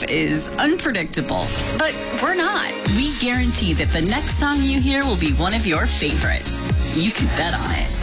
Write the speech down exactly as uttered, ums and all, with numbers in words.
is unpredictable, but we're not. We guarantee that the next song you hear will be one of your favorites. You can bet on it.